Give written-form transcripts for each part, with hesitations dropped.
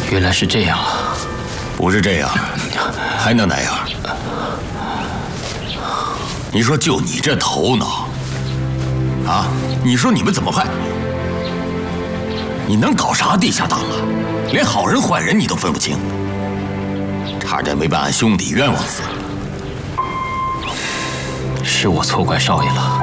原来是这样啊！ 不是这样，还能哪样？你说就你这头脑，啊？你说你们怎么办？你能搞啥地下党啊？连好人坏人你都分不清，差点没把俺兄弟冤枉死。 是我错怪少爷了，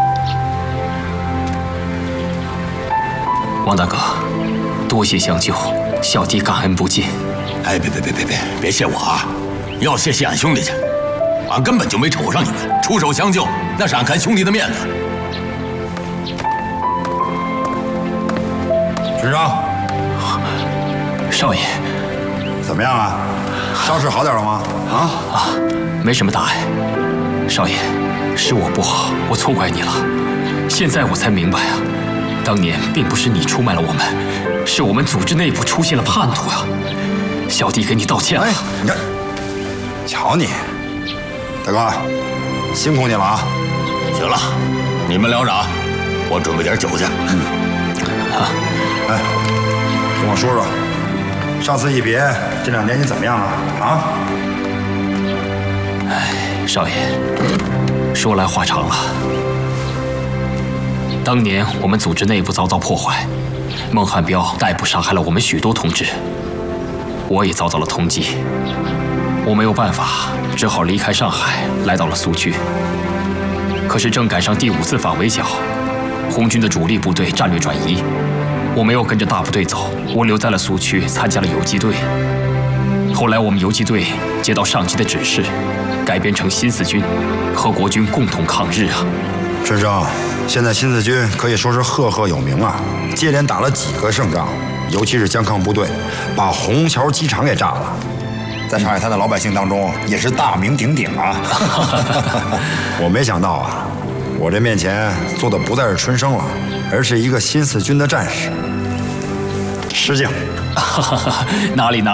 王大哥，多谢相救，小弟感恩不尽。 哎，别谢我啊！要谢俺兄弟去，俺根本就没瞅上你们，出手相救那是俺看兄弟的面子。 军长， 少爷， 怎么样啊？伤势好点了吗？ 没什么大碍。少爷，是我不好，我错怪你了。现在我才明白啊，当年并不是你出卖了我们，是我们组织内部出现了叛徒啊！小弟给你道歉了。 哎，你看，瞧你，大哥，辛苦你了啊！ 行了，你们聊着，我准备点酒去。 哎，跟我说说，上次一别，这2年你怎么样啊？ 哎，少爷，说来话长了。当年我们组织内部遭到破坏，孟汉彪逮捕杀害了我们许多同志，我也遭到了通缉。我没有办法，只好离开上海，来到了苏区。可是正赶上第5次反围剿，红军的主力部队战略转移，我没有跟着大部队走，我留在了苏区，参加了游击队。后来我们游击队接到上级的指示，改编成新四军，和国军共同抗日啊！ 春生，现在新四军可以说是赫赫有名啊，接连打了几个胜仗，尤其是江抗部队把虹桥机场给炸了，在上海滩的老百姓当中也是大名鼎鼎啊！我没想到啊，我这面前坐的不再是春生了，而是一个新四军的战士。失敬。 哪里，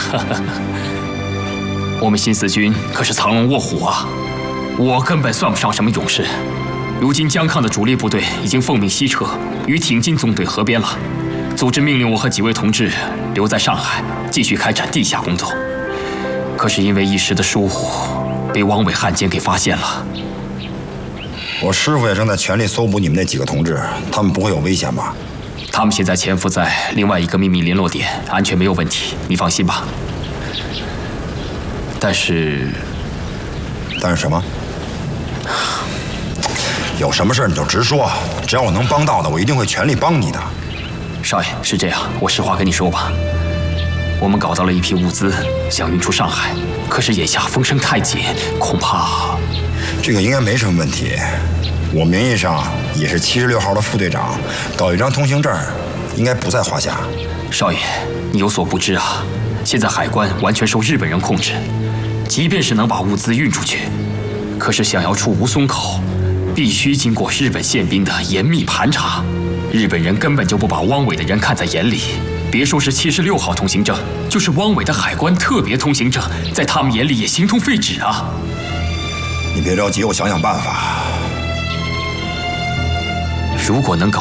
我们新四军可是藏龙卧虎啊！我根本算不上什么勇士。如今江抗的主力部队已经奉命西撤，与挺进纵队合编了。组织命令我和几位同志留在上海，继续开展地下工作。可是因为一时的疏忽，被汪伪汉奸给发现了。 我师傅也正在全力搜捕你们那几个同志，他们不会有危险吧？ 他们现在潜伏在另外一个秘密联络点，安全没有问题，你放心吧。但是什么？有什么事你就直说，只要我能帮到的，我一定会全力帮你的。 少爷，是这样，我实话跟你说吧，我们搞到了一批物资，想运出上海，可是眼下风声太紧，恐怕…… 这个应该没什么问题。我名义上也是76号的副队长，搞一张通行证，应该不在话下。 少爷，你有所不知啊，现在海关完全受日本人控制，即便是能把物资运出去，可是想要出吴淞口，必须经过日本宪兵的严密盘查。日本人根本就不把汪伪的人看在眼里，别说是76号通行证，就是汪伪的海关特别通行证，在他们眼里也形同废纸啊！ 你别着急，我想想办法。 如果能搞